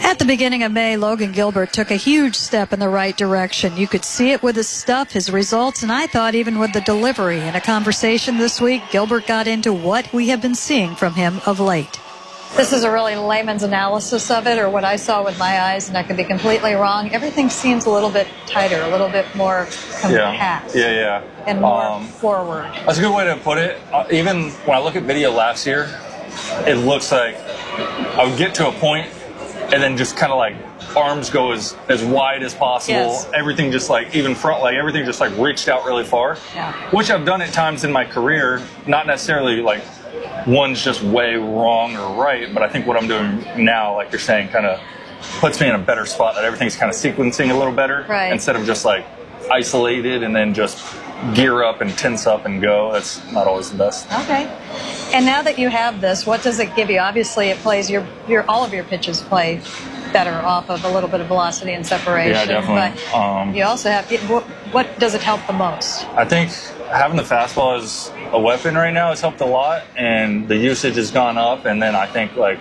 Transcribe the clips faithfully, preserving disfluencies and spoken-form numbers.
At the beginning of May, Logan Gilbert took a huge step in the right direction. You could see it with his stuff, his results, and I thought even with the delivery. In a conversation this week, Gilbert got into what we have been seeing from him of late. This is a really layman's analysis of it, or what I saw with my eyes, and I could be completely wrong. Everything seems a little bit tighter, a little bit more compact. Yeah, yeah, yeah. And more um, forward. That's a good way to put it. Uh, even when I look at video last year, it looks like I would get to a point and then just kind of like arms go as, as wide as possible. Yes. Everything just like, even front, like everything just like reached out really far. Yeah. Which I've done at times in my career, not necessarily like one's just way wrong or right, but I think what I'm doing now, like you're saying, kind of puts me in a better spot, that everything's kind of sequencing a little better. Right. Instead of just like isolated and then just gear up and tense up and go. That's not always the best. Okay. And now that you have this, what does it give you? Obviously, it plays your, your all of your pitches play better off of a little bit of velocity and separation. Yeah, definitely. But um, you also have, what, what does it help the most? I think having the fastball as a weapon right now has helped a lot, and the usage has gone up. And then I think like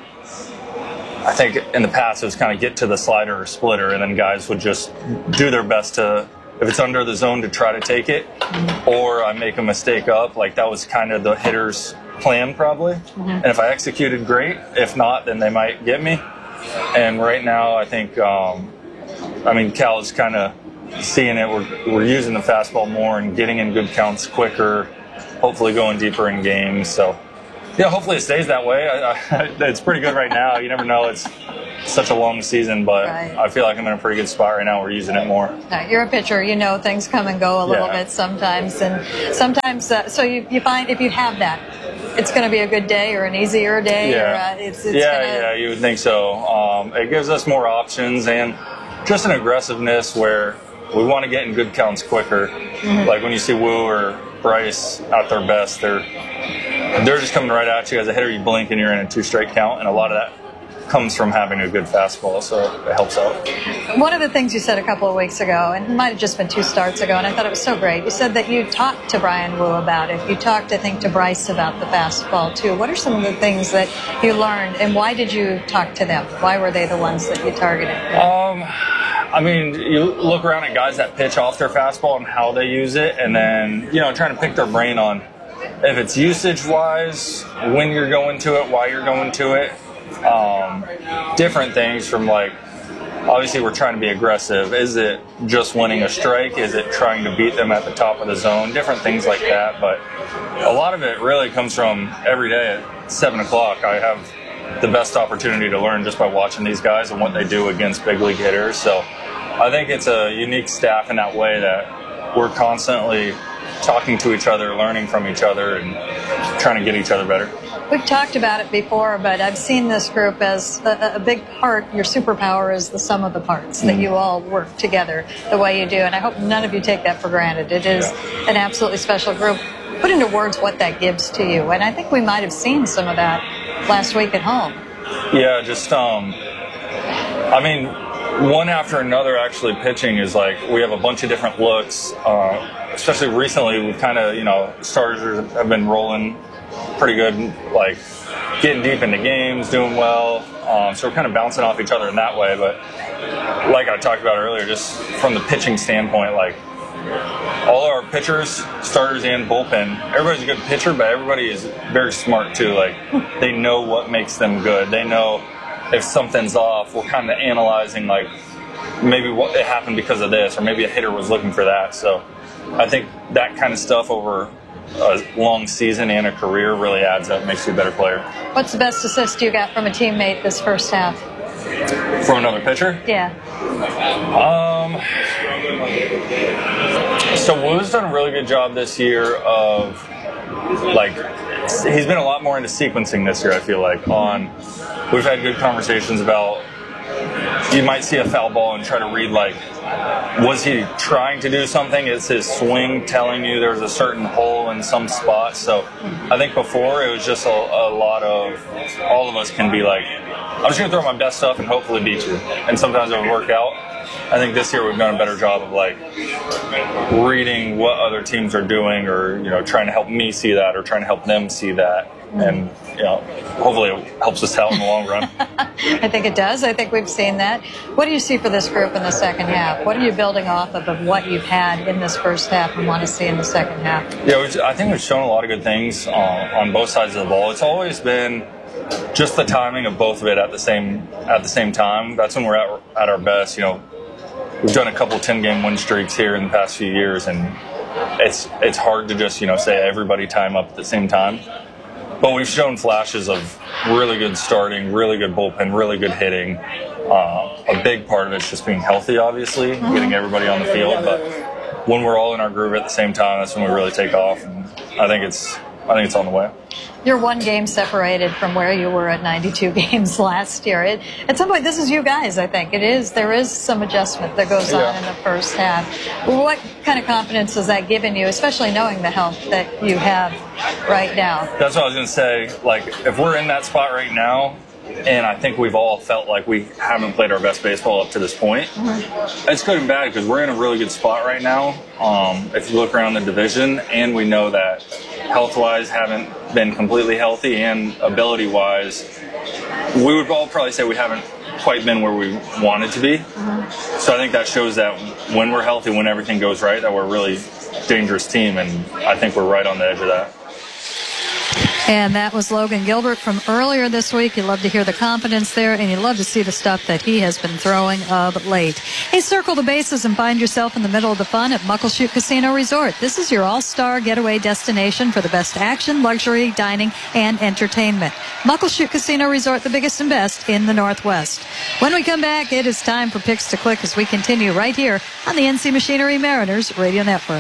I think in the past it was kind of get to the slider or splitter, and then guys would just do their best to, if it's under the zone, to try to take it, or I make a mistake up. Like that was kind of the hitter's plan probably. Mm-hmm. And if I executed, great. If not, then they might get me. And right now I think, um, I mean, Cal is kind of seeing it. We're, we're using the fastball more and getting in good counts quicker, hopefully going deeper in games. So yeah, hopefully it stays that way. I, I, it's pretty good right now. You never know. It's such a long season, but right. I feel like I'm in a pretty good spot right now. We're using it more. Now, you're a pitcher. You know things come and go a little Yeah. bit sometimes. And sometimes, uh, so you, you find if you have that, it's going to be a good day or an easier day. Yeah, or, uh, it's, it's yeah, gonna... yeah, you would think so. Um, it gives us more options and just an aggressiveness where we want to get in good counts quicker. Mm-hmm. Like when you see Wu or Bryce at their best, they're they're just coming right at you. As a hitter, you blink and you're in a two strike count, and a lot of that comes from having a good fastball, so it helps out. One of the things you said a couple of weeks ago, and it might have just been two starts ago, and I thought it was so great, you said that you talked to Bryan Woo about it. You talked, I think, to Bryce about the fastball, too. What are some of the things that you learned, and why did you talk to them? Why were they the ones that you targeted? Um, I mean, you look around at guys that pitch off their fastball and how they use it, and then, you know, trying to pick their brain on if it's usage-wise, when you're going to it, why you're going to it. Um, different things from like, obviously we're trying to be aggressive. Is it just winning a strike? Is it trying to beat them at the top of the zone? Different things like that. But a lot of it really comes from every day at seven o'clock. I have the best opportunity to learn just by watching these guys and what they do against big league hitters. So I think it's a unique staff in that way, that we're constantly talking to each other, learning from each other, and trying to get each other better. We've talked about it before, but I've seen this group as a, a big part. Your superpower is the sum of the parts, that you all work together the way you do. And I hope none of you take that for granted. It is Yeah. an absolutely special group. Put into words what that gives to you. And I think we might have seen some of that last week at home. Yeah, just, um, I mean, one after another actually pitching is like, we have a bunch of different looks. Uh, especially recently, we've kind of, you know, starters have been rolling pretty good, like getting deep into games, doing well. Um, so we're kind of bouncing off each other in that way. But like I talked about earlier, just from the pitching standpoint, like all our pitchers, starters and bullpen, everybody's a good pitcher, but everybody is very smart too. Like they know what makes them good. They know if something's off. We're kind of analyzing like maybe what it happened because of this, or maybe a hitter was looking for that. So I think that kind of stuff over a long season and a career really adds up, makes you a better player. What's the best assist you got from a teammate this first half? From another pitcher? Yeah. Um, so Wu's done a really good job this year of, like, he's been a lot more into sequencing this year, I feel like. On, we've had good conversations about, you might see a foul ball and try to read, like, was he trying to do something? Is his swing telling you there's a certain hole in some spot? So I think before it was just a, a lot of, all of us can be like, I'm just going to throw my best stuff and hopefully beat you. And sometimes it would work out. I think this year we've done a better job of like reading what other teams are doing, or you know, trying to help me see that, or trying to help them see that, mm-hmm. and you know, hopefully it helps us out in the long run. I think it does. I think we've seen that. What do you see for this group in the second half? What are you building off of of what you've had in this first half and want to see in the second half? Yeah, we've, I think we've shown a lot of good things uh, on both sides of the ball. It's always been just the timing of both of it at the same at the same time. That's when we're at at our best. You know. We've done a couple ten-game win streaks here in the past few years, and it's it's hard to just, you know, say everybody time up at the same time. But we've shown flashes of really good starting, really good bullpen, really good hitting. Uh, a big part of it's just being healthy, obviously, mm-hmm. getting everybody on the field. But when we're all in our groove at the same time, that's when we really take off. And I think it's I think it's on the way. You're one game separated from where you were at ninety-two games last year. It, at some point, this is you guys, I think. It is. There is some adjustment that goes yeah. on in the first half. What kind of confidence has that given you, especially knowing the health that you have right now? That's what I was going to say. Like, if we're in that spot right now, and I think we've all felt like we haven't played our best baseball up to this point. Mm-hmm. It's good and bad because we're in a really good spot right now. Um, if you look around the division, and we know that health-wise haven't been completely healthy, and ability-wise, we would all probably say we haven't quite been where we wanted to be. Mm-hmm. So I think that shows that when we're healthy, when everything goes right, that we're a really dangerous team, and I think we're right on the edge of that. And that was Logan Gilbert from earlier this week. You love to hear the confidence there, and you love to see the stuff that he has been throwing of late. Hey, circle the bases and find yourself in the middle of the fun at Muckleshoot Casino Resort. This is your all-star getaway destination for the best action, luxury, dining, and entertainment. Muckleshoot Casino Resort, the biggest and best in the Northwest. When we come back, it is time for Picks to Click as we continue right here on the N C Machinery Mariners Radio Network.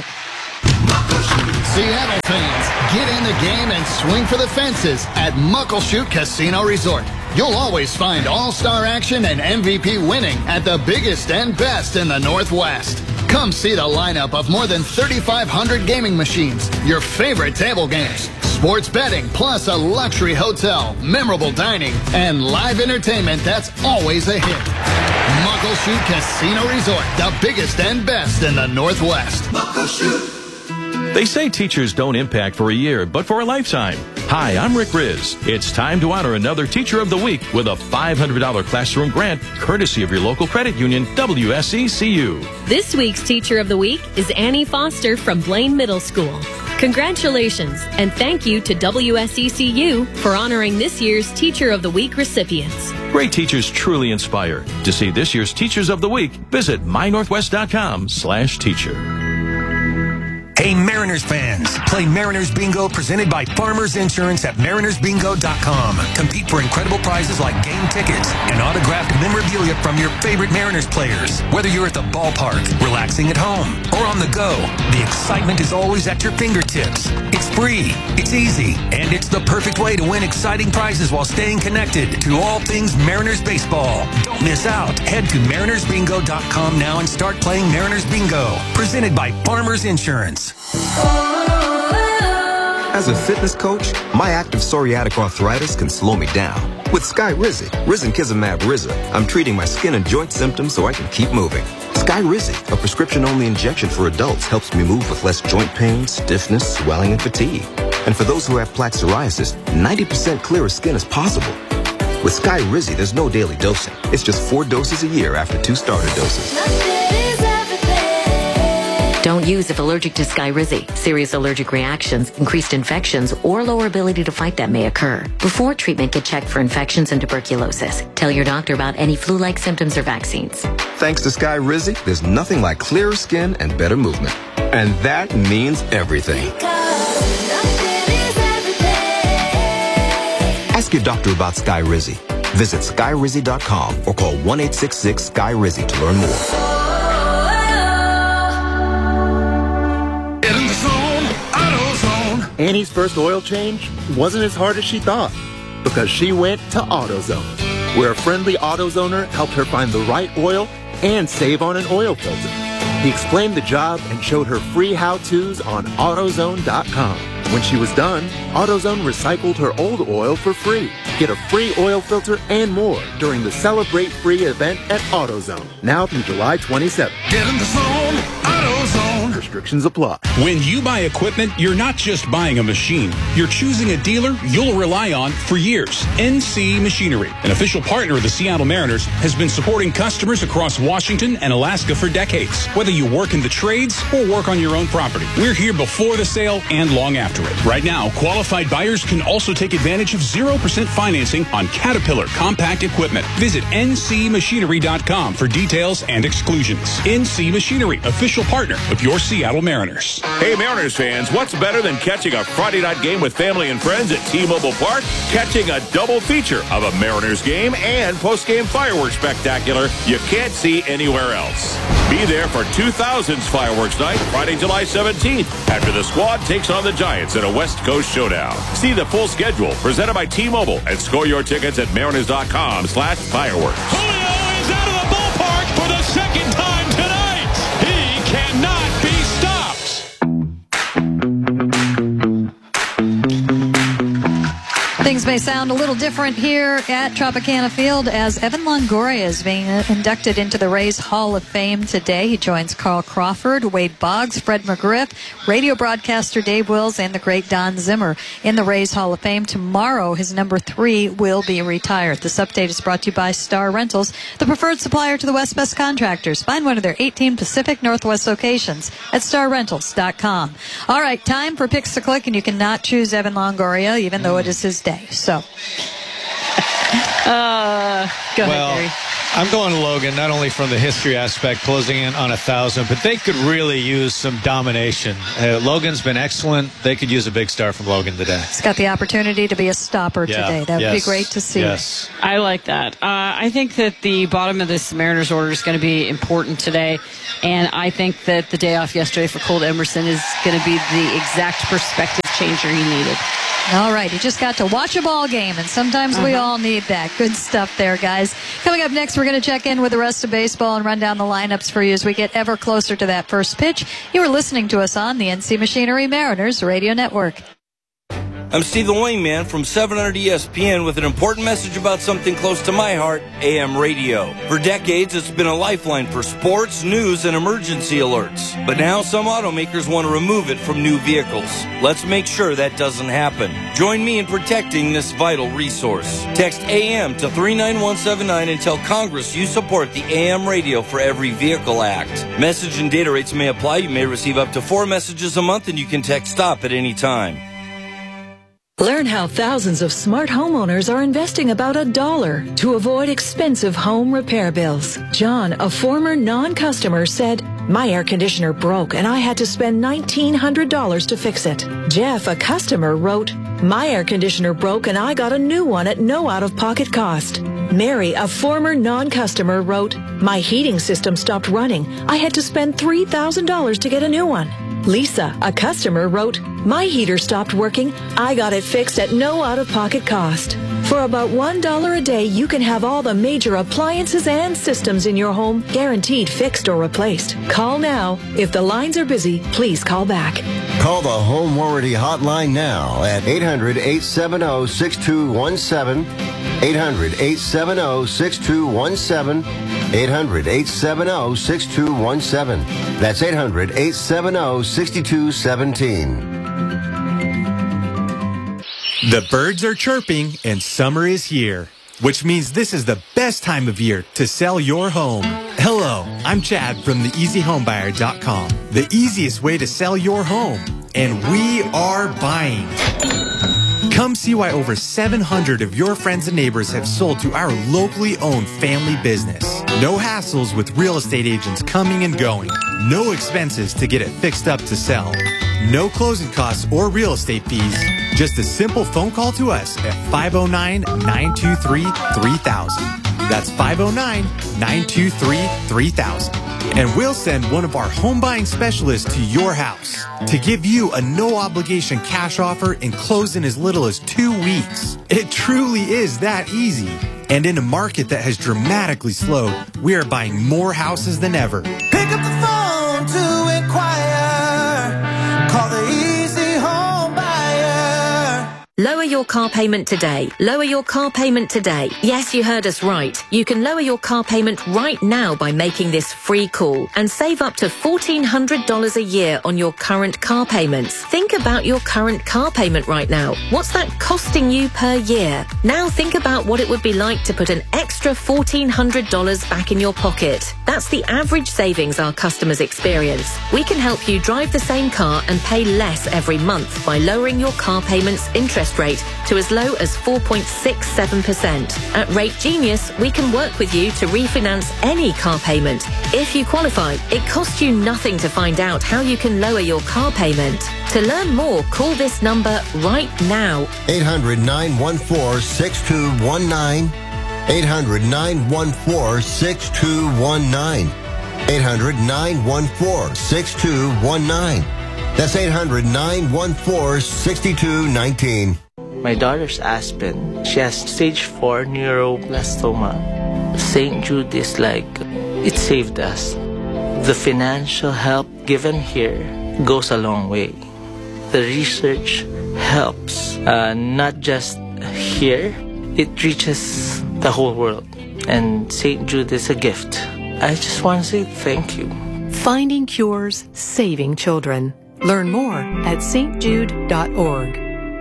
Seattle fans, get in the game and swing for the fences at Muckleshoot Casino Resort. You'll always find all-star action and M V P winning at the biggest and best in the Northwest. Come see the lineup of more than thirty-five hundred gaming machines, your favorite table games, sports betting, plus a luxury hotel, memorable dining, and live entertainment that's always a hit. Muckleshoot Casino Resort, the biggest and best in the Northwest. Muckleshoot. They say teachers don't impact for a year, but for a lifetime. Hi, I'm Rick Riz. It's time to honor another Teacher of the Week with a five hundred dollars classroom grant, courtesy of your local credit union, W S E C U. This week's Teacher of the Week is Annie Foster from Blaine Middle School. Congratulations, and thank you to W S E C U for honoring this year's Teacher of the Week recipients. Great teachers truly inspire. To see this year's Teachers of the Week, visit my northwest dot com slash teacher. Hey Mariners fans, play Mariners Bingo presented by Farmers Insurance at mariners bingo dot com. Compete for incredible prizes like game tickets and autographed memorabilia from your favorite Mariners players. Whether you're at the ballpark, relaxing at home, or on the go, the excitement is always at your fingertips. It's free, it's easy, and it's the perfect way to win exciting prizes while staying connected to all things Mariners baseball. Don't miss out. Head to mariners bingo dot com now and start playing Mariners Bingo, presented by Farmers Insurance. As a fitness coach, my active psoriatic arthritis can slow me down. With Skyrizi, Risankizumab Riza, I'm treating my skin and joint symptoms so I can keep moving. Skyrizi, a prescription-only injection for adults, helps me move with less joint pain, stiffness, swelling, and fatigue. And for those who have plaque psoriasis, ninety percent clearer skin is possible. With Skyrizi, there's no daily dosing. It's just four doses a year after two starter doses. Don't use if allergic to Skyrizi. Serious allergic reactions, increased infections, or lower ability to fight them may occur. Before treatment, get checked for infections and tuberculosis. Tell your doctor about any flu-like symptoms or vaccines. Thanks to Skyrizi, there's nothing like clearer skin and better movement. And that means everything. Ask your doctor about Skyrizi. Visit skyrizi dot com or call one eight six six Sky Rizi to learn more. Annie's first oil change wasn't as hard as she thought because she went to AutoZone, where a friendly AutoZoner helped her find the right oil and save on an oil filter. He explained the job and showed her free how-tos on AutoZone dot com. When she was done, AutoZone recycled her old oil for free. Get a free oil filter and more during the Celebrate Free event at AutoZone. Now through July twenty-seventh. Get in the zone, AutoZone. Restrictions apply. When you buy equipment, you're not just buying a machine. You're choosing a dealer you'll rely on for years. N C Machinery, an official partner of the Seattle Mariners, has been supporting customers across Washington and Alaska for decades. Whether you work in the trades or work on your own property, we're here before the sale and long after it. Right now, qualified buyers can also take advantage of zero percent financing on Caterpillar compact equipment. Visit N C machinery dot com for details and exclusions. N C Machinery, official partner of your Seattle Mariners. Hey, Mariners fans, what's better than catching a Friday night game with family and friends at T-Mobile Park? Catching a double feature of a Mariners game and post-game fireworks spectacular you can't see anywhere else. Be there for two thousand's Fireworks Night, Friday, July seventeenth, after the squad takes on the Giants in a West Coast showdown. See the full schedule presented by T-Mobile and score your tickets at mariners dot com slash fireworks. Julio is out of the ballpark for the second time tonight. He cannot be stopped. Things may sound a little different here at Tropicana Field as Evan Longoria is being inducted into the Rays Hall of Fame today. He joins Carl Crawford, Wade Boggs, Fred McGriff, radio broadcaster Dave Wills, and the great Don Zimmer in the Rays Hall of Fame. Tomorrow, his number three will be retired. This update is brought to you by Star Rentals, the preferred supplier to the West Best contractors. Find one of their eighteen Pacific Northwest locations at star rentals dot com. All right, time for Picks to Click, and you cannot choose Evan Longoria, even though it is his day. So, uh, go well, ahead, Gary. I'm going Logan, not only from the history aspect, closing in on a thousand, but they could really use some domination. Uh, Logan's been excellent. They could use a big star from Logan today. He's got the opportunity to be a stopper yeah. today. That yes. would be great to see. Yes. I like that. Uh, I think that the bottom of this Mariners order is going to be important today, and I think that the day off yesterday for Colt Emerson is going to be the exact perspective changer he needed. All right, you just got to watch a ball game, and sometimes uh-huh. we all need that. Good stuff there, guys. Coming up next, we're going to check in with the rest of baseball and run down the lineups for you as we get ever closer to that first pitch. You are listening to us on the N C Machinery Mariners Radio Network. I'm Steve the Wingman from seven hundred E S P N with an important message about something close to my heart, A M radio. For decades, it's been a lifeline for sports, news, and emergency alerts. But now some automakers want to remove it from new vehicles. Let's make sure that doesn't happen. Join me in protecting this vital resource. Text A M to three nine one seven nine and tell Congress you support the A M Radio for Every Vehicle Act. Message and data rates may apply. You may receive up to four messages a month, and you can text STOP at any time. Learn how thousands of smart homeowners are investing about a dollar to avoid expensive home repair bills. John, a former non-customer, said, "My air conditioner broke and I had to spend nineteen hundred dollars to fix it." Jeff, a customer, wrote, "My air conditioner broke and I got a new one at no out-of-pocket cost." Mary, a former non-customer, wrote, "My heating system stopped running. I had to spend three thousand dollars to get a new one." Lisa, a customer, wrote, "My heater stopped working. I got it fixed at no out-of-pocket cost." For about one dollar a day, you can have all the major appliances and systems in your home guaranteed fixed or replaced. Call now. If the lines are busy, please call back. Call the Home Warranty Hotline now at eight hundred, eight seven zero, six two one seven, eight hundred, eight seven zero, six two one seven, eight hundred, eight seven zero, six two one seven. That's eight hundred, eight seven zero, six two one seven. The birds are chirping and summer is here, which means this is the best time of year to sell your home. Hello, I'm Chad from the easy home buyer dot com, the easiest way to sell your home, and we are buying. Come see why over seven hundred of your friends and neighbors have sold to our locally owned family business. No hassles with real estate agents coming and going. No expenses to get it fixed up to sell. No closing costs or real estate fees. Just a simple phone call to us at five oh nine, nine two three, three thousand. That's five oh nine, nine two three, three thousand. And we'll send one of our home buying specialists to your house to give you a no-obligation cash offer and close in as little as two weeks. It truly is that easy. And in a market that has dramatically slowed, we are buying more houses than ever. Pick up the phone to inquire. Call the Easy Home Buyer. Lower your car payment today. Lower your car payment today. Yes, you heard us right. You can lower your car payment right now by making this free call and save up to fourteen hundred dollars a year on your current car payments. Think about your current car payment right now. What's that costing you per year? Now think about what it would be like to put an extra fourteen hundred dollars back in your pocket. That's the average savings our customers experience. We can help you drive the same car and pay less every month by lowering your car payment's interest rate to as low as four point six seven percent. At Rate Genius, we can work with you to refinance any car payment. If you qualify, it costs you nothing to find out how you can lower your car payment. To learn more, call this number right now. eight hundred, nine one four, six two one nine. eight hundred, nine one four, six two one nine. eight hundred, nine one four, six two one nine. That's eight hundred, nine one four, six two one nine. My daughter's Aspen. She has stage four neuroblastoma. Saint Jude is like, it saved us. The financial help given here goes a long way. The research helps, uh, not just here, it reaches the whole world. And Saint Jude is a gift. I just want to say thank you. Finding cures, saving children. Learn more at s t jude dot org.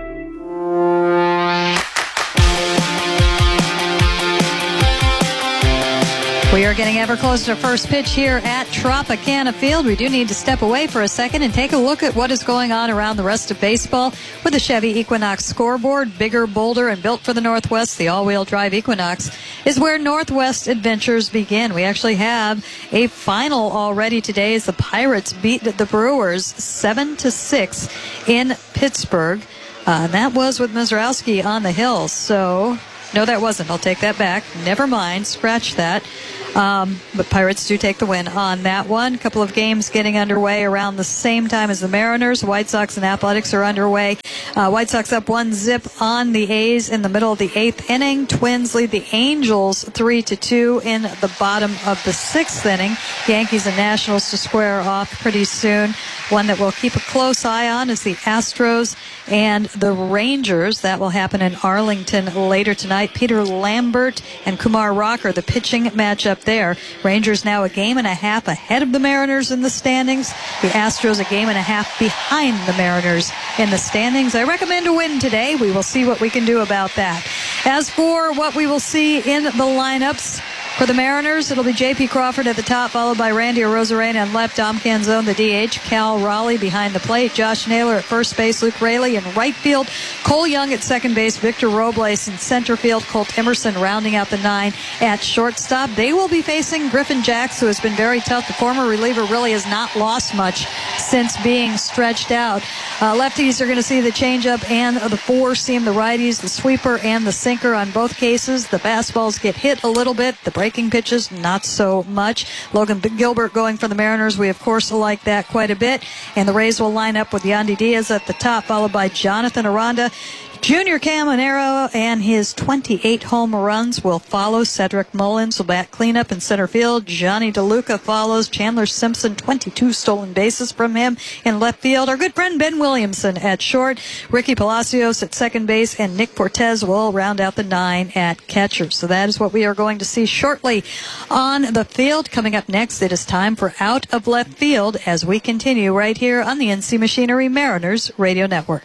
We are getting ever closer to first pitch here at Tropicana Field. We do need to step away for a second and take a look at what is going on around the rest of baseball with the Chevy Equinox scoreboard. Bigger, bolder, and built for the Northwest, the all-wheel drive Equinox is where Northwest adventures begin. We actually have a final already today as the Pirates beat the Brewers seven to six in Pittsburgh. Uh, and that was with Mizrowski on the hill. So, no, that wasn't. I'll take that back. Never mind. Scratch that. Um, but Pirates do take the win on that one. A couple of games getting underway around the same time as the Mariners. White Sox and Athletics are underway. Uh, White Sox up one zip on the A's in the middle of the eighth inning. Twins lead the Angels three to two in the bottom of the sixth inning. Yankees and Nationals to square off pretty soon. One that we'll keep a close eye on is the Astros and the Rangers. That will happen in Arlington later tonight. Peter Lambert and Kumar Rocker, the pitching matchup there. Rangers now a game and a half ahead of the Mariners in the standings. The Astros a game and a half behind the Mariners in the standings. I recommend a win today. We will see what we can do about that. As for what we will see in the lineups for the Mariners, it'll be J P. Crawford at the top, followed by Randy Arozarena and left. Dom Canzone, the D H. Cal Raleigh behind the plate. Josh Naylor at first base. Luke Raley in right field. Cole Young at second base. Victor Robles in center field. Colt Emerson rounding out the nine at shortstop. They will be facing Griffin Jacks, who has been very tough. The former reliever really has not lost much since being stretched out. Uh, lefties are going to see the changeup and the four seam, the righties, the sweeper, and the sinker on both cases. The fastballs get hit a little bit. The breaking pitches, not so much. Logan Gilbert going for the Mariners. We, of course, like that quite a bit. And the Rays will line up with Yandy Diaz at the top, followed by Jonathan Aranda. Junior Caminero and his twenty-eight home runs will follow. Cedric Mullins will bat cleanup in center field. Johnny DeLuca follows. Chandler Simpson, twenty-two stolen bases from him in left field. Our good friend Ben Williamson at short. Ricky Palacios at second base. And Nick Cortez will round out the nine at catcher. So that is what we are going to see shortly on the field. Coming up next, it is time for Out of Left Field as we continue right here on the N C Machinery Mariners Radio Network.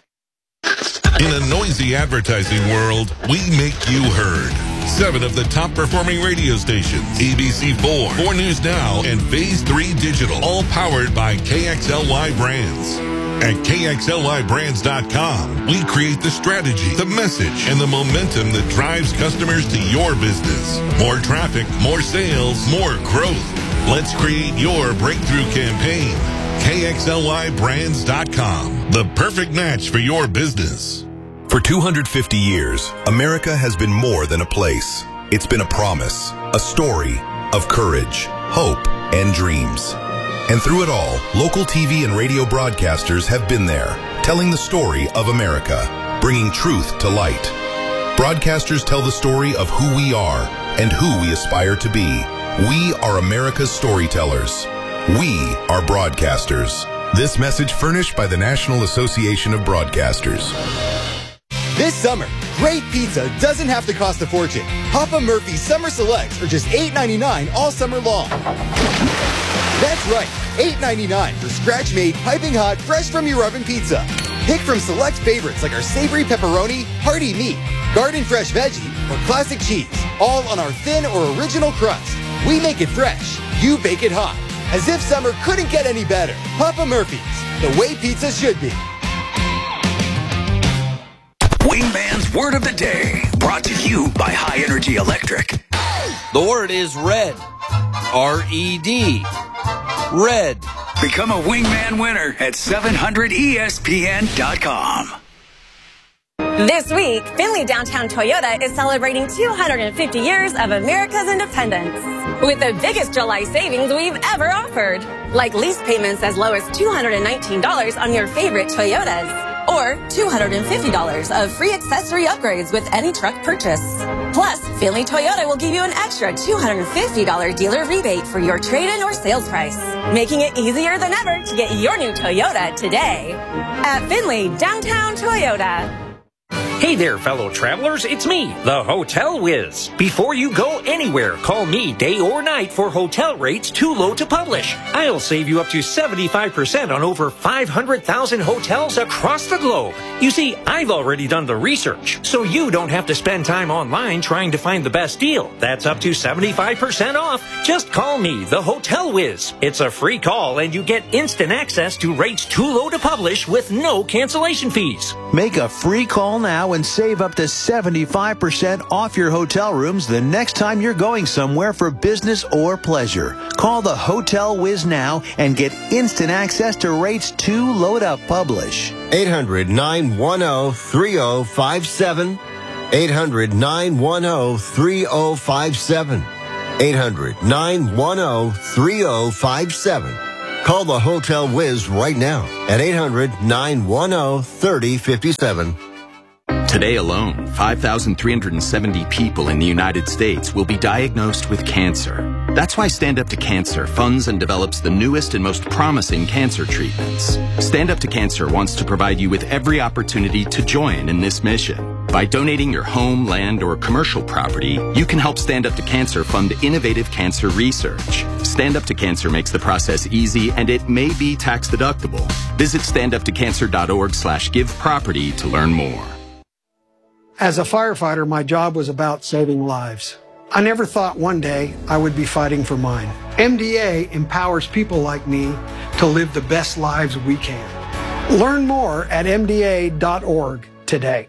In a noisy advertising world, we make you heard. Seven of the top performing radio stations, A B C four, four News Now, and Phase three Digital, all powered by K X L Y Brands. At K X L Y brands dot com, we create the strategy, the message, and the momentum that drives customers to your business. More traffic, more sales, more growth. Let's create your breakthrough campaign. K X L Y brands dot com, the perfect match for your business. For two hundred fifty years, America has been more than a place. It's been a promise, a story of courage, hope, and dreams. And through it all, local T V and radio broadcasters have been there, telling the story of America, bringing truth to light. Broadcasters tell the story of who we are and who we aspire to be. We are America's storytellers. We are broadcasters. This message furnished by the National Association of Broadcasters. This summer, great pizza doesn't have to cost a fortune. Papa Murphy's Summer Selects are just eight ninety-nine all summer long. That's right, eight ninety-nine for scratch-made, piping hot, fresh from your oven pizza. Pick from select favorites like our savory pepperoni, hearty meat, garden fresh veggie, or classic cheese, all on our thin or original crust. We make it fresh, you bake it hot. As if summer couldn't get any better. Papa Murphy's, the way pizza should be. Wingman's Word of the Day, brought to you by High Energy Electric. The word is red. R E D. Red. Become a Wingman winner at seven hundred E S P N dot com. This week, Findlay Downtown Toyota is celebrating two hundred fifty years of America's independence with the biggest July savings we've ever offered. Like lease payments as low as two hundred nineteen dollars on your favorite Toyotas. Or two hundred fifty dollars of free accessory upgrades with any truck purchase. Plus, Findlay Toyota will give you an extra two hundred fifty dollars dealer rebate for your trade-in or sales price, making it easier than ever to get your new Toyota today. At Findlay Downtown Toyota. Hey there, fellow travelers. It's me, the Hotel Whiz. Before you go anywhere, call me day or night for hotel rates too low to publish. I'll save you up to seventy-five percent on over five hundred thousand hotels across the globe. You see, I've already done the research, so you don't have to spend time online trying to find the best deal. That's up to seventy-five percent off. Just call me, the Hotel Whiz. It's a free call, and you get instant access to rates too low to publish with no cancellation fees. Make a free call now and save up to seventy-five percent off your hotel rooms the next time you're going somewhere for business or pleasure. Call the Hotel Whiz now and get instant access to rates too low to publish. eight hundred, nine one zero, three zero five seven. eight hundred, nine one zero, three zero five seven. eight hundred, nine one zero, three zero five seven. Call the Hotel Whiz right now at eight hundred, nine one zero, three zero five seven. Today alone, five thousand three hundred seventy people in the United States will be diagnosed with cancer. That's why Stand Up to Cancer funds and develops the newest and most promising cancer treatments. Stand Up to Cancer wants to provide you with every opportunity to join in this mission. By donating your home, land, or commercial property, you can help Stand Up to Cancer fund innovative cancer research. Stand Up to Cancer makes the process easy, and it may be tax deductible. Visit stand up to cancer dot org slash give property to learn more. As a firefighter, my job was about saving lives. I never thought one day I would be fighting for mine. M D A empowers people like me to live the best lives we can. Learn more at M D A dot org today.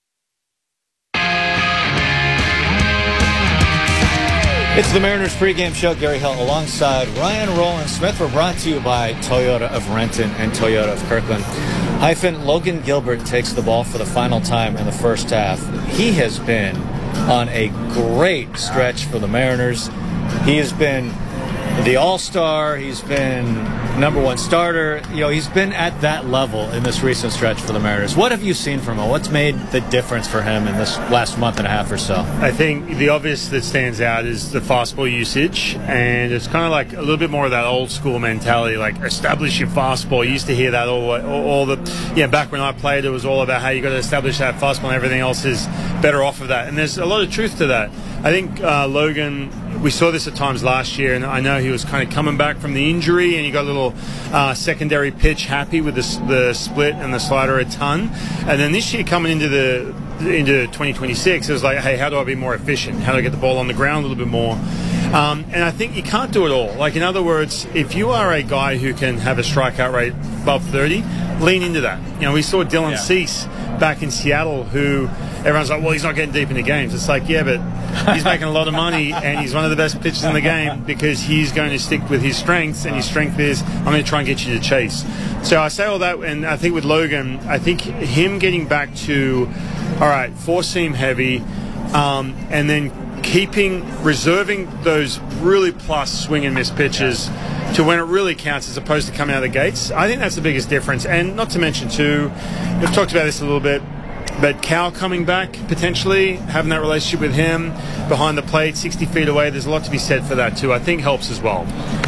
It's the Mariners pregame show. Gary Hill alongside Ryan Roland Smith. We're brought to you by Toyota of Renton and Toyota of Kirkland. Hyphen, Logan Gilbert takes the ball for the final time in the first half. He has been on a great stretch for the Mariners. He has been the all-star. He's been number one starter. You know, he's been at that level in this recent stretch for the Mariners. What have you seen from him? What's made the difference for him in this last month and a half or so? I think the obvious that stands out is the fastball usage, and it's kind of like a little bit more of that old school mentality, like establish your fastball. You used to hear that all, all, all the, yeah, back when I played, it was all about how you got to establish that fastball and everything else is better off of that. And there's a lot of truth to that. I think uh, Logan, we saw this at times last year, and I know he was kind of coming back from the injury, and he got a little uh, secondary pitch happy with the, the split and the slider a ton. And then this year coming into the into twenty twenty-six, it was like, hey, how do I be more efficient? How do I get the ball on the ground a little bit more? Um, and I think you can't do it all. Like, in other words, if you are a guy who can have a strikeout rate above thirty, lean into that. You know, we saw Dylan yeah. Cease back in Seattle, who everyone's like, well, he's not getting deep into games. It's like, yeah, but he's making a lot of money, and he's one of the best pitchers in the game because he's going to stick with his strengths, and his strength is, I'm going to try and get you to chase. So I say all that, and I think with Logan, I think him getting back to, all right, four-seam heavy, um, and then keeping, reserving those really plus swing and miss pitches to when it really counts as opposed to coming out of the gates. I think that's the biggest difference. And not to mention, too, we've talked about this a little bit, but Cal coming back, potentially, having that relationship with him behind the plate, sixty feet away, there's a lot to be said for that, too. I think helps as well.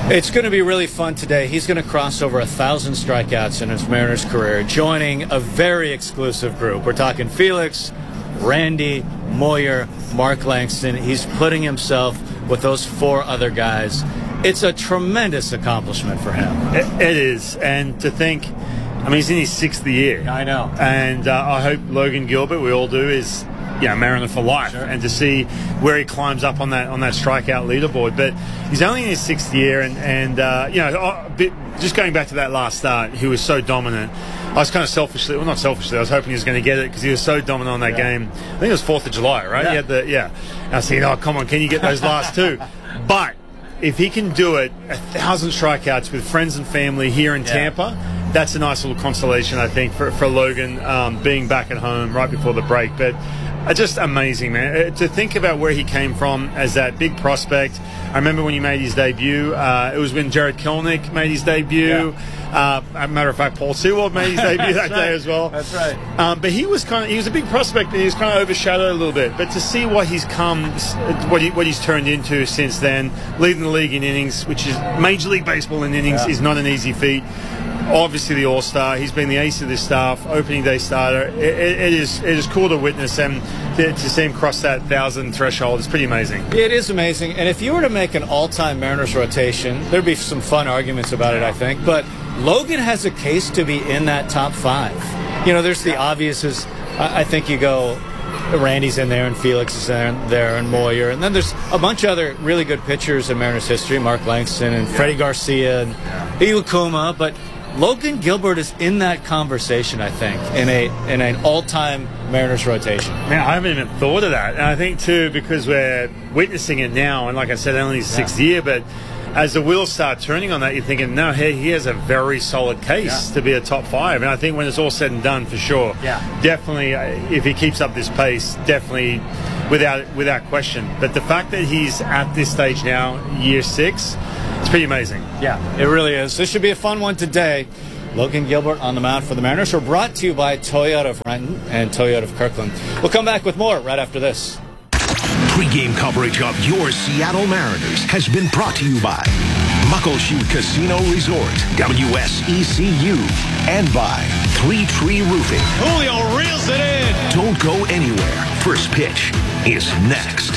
It's going to be really fun today. He's going to cross over a thousand strikeouts in his Mariners career, joining a very exclusive group. We're talking Felix, Randy, Moyer, Mark Langston. He's putting himself with those four other guys. It's a tremendous accomplishment for him. It, it is. And to think, I mean, he's in his sixth year. I know. And uh, I hope Logan Gilbert, we all do, is you know, Mariner for life. Sure. And to see where he climbs up on that on that strikeout leaderboard. But he's only in his sixth year. And, and uh, you know, a bit, just going back to that last start, he was so dominant. I was kind of selfishly, well, not selfishly, I was hoping he was going to get it because he was so dominant on that yeah. game. I think it was fourth of July, right? Yeah. He had the, yeah. I was thinking, oh, come on, can you get those last two? But if he can do it, a thousand strikeouts with friends and family here in yeah. Tampa, that's a nice little consolation, I think, for, for Logan um, being back at home right before the break. But uh, just amazing, man. Uh, to think about where he came from as that big prospect. I remember when he made his debut. Uh, it was when Jared Kelenic made his debut. Yeah. Uh, as a matter of fact, Paul Sewald made his debut that right. day as well. That's right. Um, but he was kind of—he was a big prospect, and he was kind of overshadowed a little bit. But to see what he's come, what he, what he's turned into since then, leading the league in innings, which is Major League Baseball in innings, yeah. is not an easy feat. Obviously, the All-Star. He's been the ace of this staff, opening day starter. It, it, it is it is cool to witness and to, to see him cross that thousand threshold. It's pretty amazing. It is amazing. And if you were to make an all-time Mariners rotation, there'd be some fun arguments about it, I think. But Logan has a case to be in that top five. You know, there's the obvious is, I think you go, Randy's in there and Felix is there and, there and Moyer. And then there's a bunch of other really good pitchers in Mariners history, Mark Langston and Freddie Garcia and Iwakuma. But Logan Gilbert is in that conversation, I think, in a in an all-time Mariners rotation. Man, I haven't even thought of that. And I think, too, because we're witnessing it now, and like I said, only his sixth yeah. year, but as the wheels start turning on that, you're thinking, no, he, he has a very solid case yeah. to be a top five. And I think when it's all said and done, for sure, yeah. definitely, if he keeps up this pace, definitely without without question. But the fact that he's at this stage now, year six, it's pretty amazing. Yeah, it really is. This should be a fun one today. Logan Gilbert on the mound for the Mariners. We're brought to you by Toyota of Renton and Toyota of Kirkland. We'll come back with more right after this. Pre-game coverage of your Seattle Mariners has been brought to you by Muckleshoot Casino Resort, W S E C U, and by Three Tree Roofing. Julio reels it in. Don't go anywhere. First pitch is next.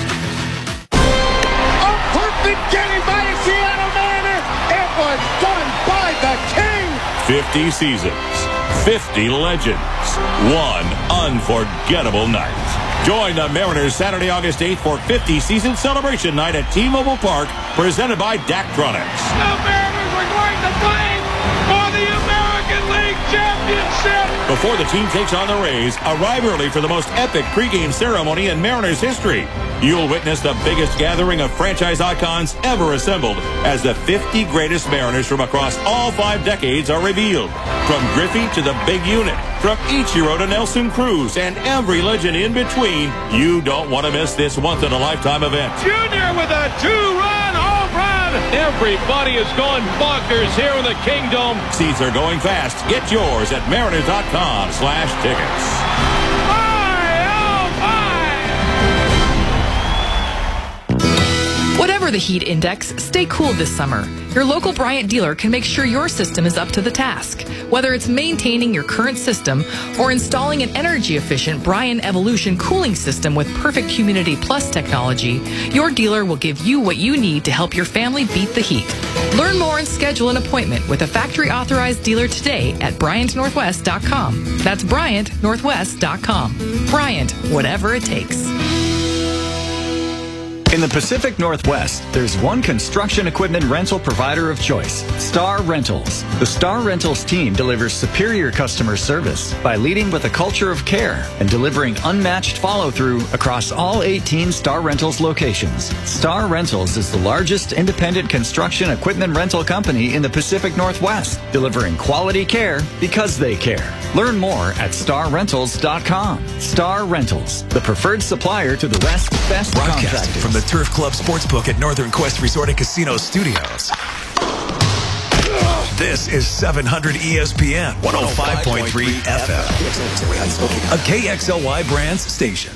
A perfect game by a Seattle Mariner. It was done by the King. fifty seasons, fifty legends, one unforgettable night. Join the Mariners Saturday, August eighth for fifty season celebration night at T-Mobile Park, presented by Daktronics. The Mariners are going to play for the American League Championship. Before the team takes on the Rays, arrive early for the most epic pregame ceremony in Mariners history. You'll witness the biggest gathering of franchise icons ever assembled as the fifty greatest Mariners from across all five decades are revealed. From Griffey to the big unit, from Ichiro to Nelson Cruz, and every legend in between, you don't want to miss this once-in-a-lifetime event. Junior with a two-run home run. Everybody is going bonkers here in the Kingdom. Seats are going fast. Get yours at mariners.com slash tickets. Whatever the heat index, stay cool this summer. Your local Bryant dealer can make sure your system is up to the task. Whether it's maintaining your current system or installing an energy-efficient Bryant Evolution cooling system with perfect Humidity Plus technology, your dealer will give you what you need to help your family beat the heat. Learn more and schedule an appointment with a factory-authorized dealer today at Bryant Northwest dot com. That's Bryant Northwest dot com. Bryant, whatever it takes. In the Pacific Northwest, there's one construction equipment rental provider of choice, Star Rentals. The Star Rentals team delivers superior customer service by leading with a culture of care and delivering unmatched follow-through across all eighteen Star Rentals locations. Star Rentals is the largest independent construction equipment rental company in the Pacific Northwest, delivering quality care because they care. Learn more at star rentals dot com. Star Rentals, the preferred supplier to the West's best contractors. From the Turf Club Sportsbook at Northern Quest Resort and Casino Studios. This is seven hundred E S P N one oh five point three F M, a K X L Y Brands station.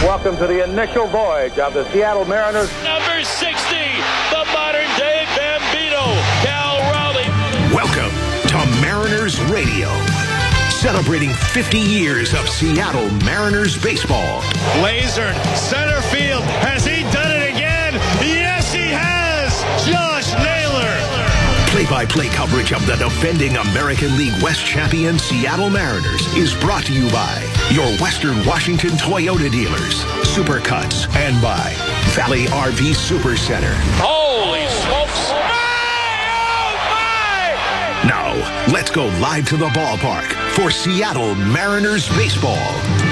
Welcome to the initial voyage of the Seattle Mariners. Number sixty, the modern-day Bambino, Cal Raleigh. Welcome to Mariners Radio, celebrating fifty years of Seattle Mariners baseball. Laser, center field. Has he done it again? Yes, he has. Josh Naylor. Play-by-play coverage of the defending American League West champion Seattle Mariners is brought to you by your Western Washington Toyota dealers, Supercuts, and by Valley R V Super Center. Holy smokes. Now, let's go live to the ballpark for Seattle Mariners baseball.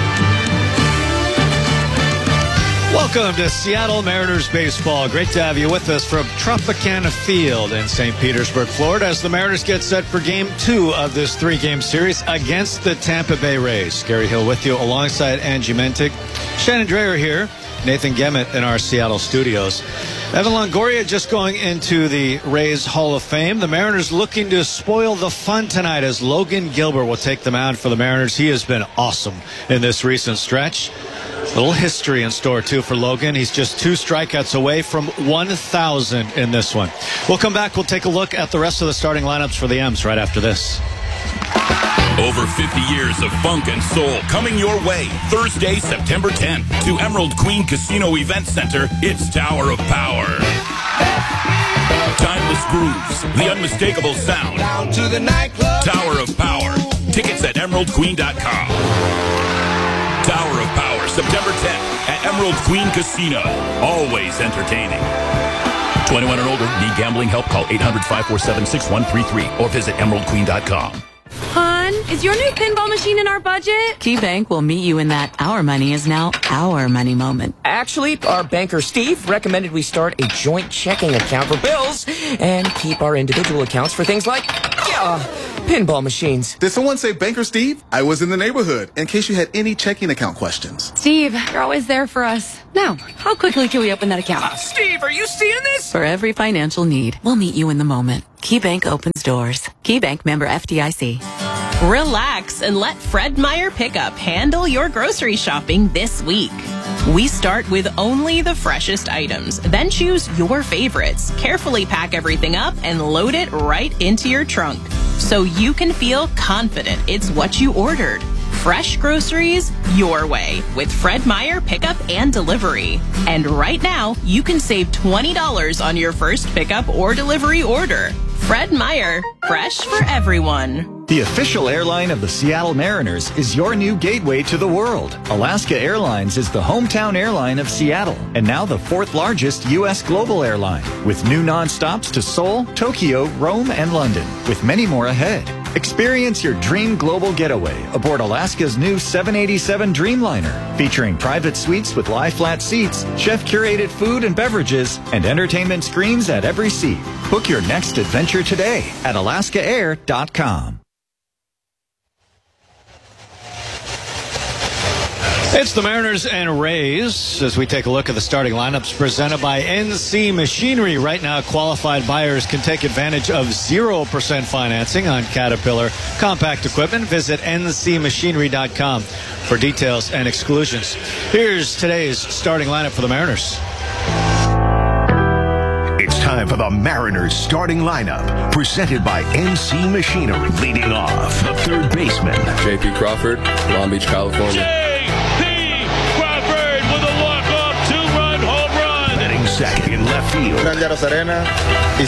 Welcome to Seattle Mariners baseball. Great to have you with us from Tropicana Field in Saint Petersburg, Florida, as the Mariners get set for game two of this three-game series against the Tampa Bay Rays. Gary Hill with you alongside Angie Mentic. Shannon Dreyer here. Nathan Gemmett in our Seattle studios. Evan Longoria just going into the Rays Hall of Fame. The Mariners looking to spoil the fun tonight as Logan Gilbert will take the mound for the Mariners. He has been awesome in this recent stretch. A little history in store, too, for Logan. He's just two strikeouts away from one thousand in this one. We'll come back. We'll take a look at the rest of the starting lineups for the M's right after this. Over fifty years of funk and soul coming your way. Thursday, September tenth, to Emerald Queen Casino Event Center. It's Tower of Power. Timeless grooves, the unmistakable sound. Down to the nightclub. Tower of Power. Tickets at emerald queen dot com. Tower of Power, September tenth at Emerald Queen Casino. Always entertaining. twenty-one and older. Need gambling help? Call eight hundred, five four seven, six one three three or visit emerald queen dot com. Hon, is your new pinball machine in our budget? KeyBank will meet you in that our money is now our money moment. Actually, our banker Steve recommended we start a joint checking account for bills and keep our individual accounts for things like, yeah, pinball machines. Did someone say Banker Steve? I was in the neighborhood, in case you had any checking account questions. Steve, you're always there for us. Now, how quickly can we open that account? Uh, Steve, are you seeing this? For every financial need, we'll meet you in the moment. KeyBank opens doors. KeyBank member F D I C. Relax and let Fred Meyer Pickup handle your grocery shopping this week. We start with only the freshest items, then choose your favorites, carefully pack everything up, and load it right into your trunk so you can feel confident it's what you ordered. Fresh groceries your way with Fred Meyer Pickup and Delivery. And right now, you can save twenty dollars on your first pickup or delivery order. Fred Meyer, fresh for everyone. The official airline of the Seattle Mariners is your new gateway to the world. Alaska Airlines is the hometown airline of Seattle and now the fourth largest U S global airline, with new nonstops to Seoul, Tokyo, Rome, and London, with many more ahead. Experience your dream global getaway aboard Alaska's new seven eighty-seven Dreamliner, featuring private suites with lie-flat seats, chef-curated food and beverages, and entertainment screens at every seat. Book your next adventure today at alaska air dot com. It's the Mariners and Rays as we take a look at the starting lineups presented by N C Machinery. Right now, qualified buyers can take advantage of zero percent financing on Caterpillar compact equipment. Visit N C machinery dot com for details and exclusions. Here's today's starting lineup for the Mariners. It's time for the Mariners starting lineup, presented by N C Machinery. Leading off, the third baseman, J P Crawford, Long Beach, California. Second in left field, Serena.